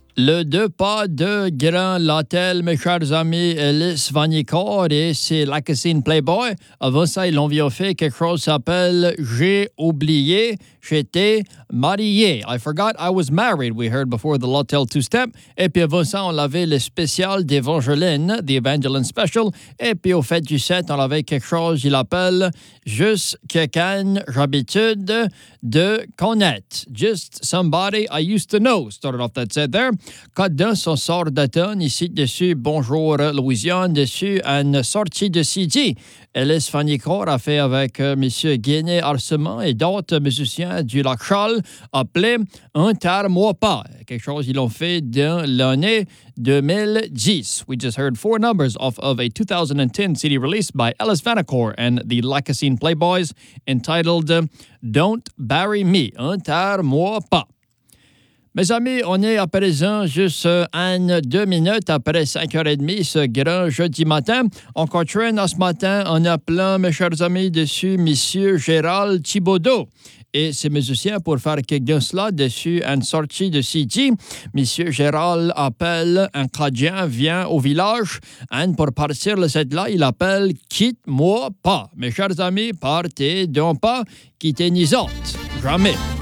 Le deux pas de Grand Latel, mes chers amis, Alice Vanicourt et c'est la Cassine Playboy. Avant ça, ils l'ont fait quelque chose qui s'appelle J'ai oublié, j'étais marié. I forgot I was married, we heard before the Latel two-step. Et puis avant ça, on avait le spécial d'Evangeline, the Evangeline Special. Et puis au fait du set, on avait quelque chose, il appelle Juste quelqu'un j'habitude de connaître. Just somebody I used to know, started off that set there. Code d'un, son sort d'automne, ici dessus, Bonjour Louisiane, dessus, une sortie de CD. Alice Vanicourt a fait avec M. Guéné Arsemant et d'autres musiciens du Lac Charles, appelé Un terre-moi pas. Quelque chose qu'ils ont fait dans l'année 2010. We just heard four numbers off of a 2010 CD release by Alice Vanicourt and the Lacassine Playboys entitled Don't Bury Me, Un terre-moi pas. Mes amis, on est à présent juste 2 minutes après 5h30 ce grand jeudi matin. On continue ce matin en appelant, mes chers amis, dessus Monsieur Gérald Thibodeau. Et ces musiciens, pour faire quelque cela, dessus une sortie de CD, Monsieur Gérald appelle un Cadien, vient au village. Et pour partir le set-là, il appelle « Quitte-moi pas ». Mes chers amis, partez donc pas, quittez-nous autres. Jamais.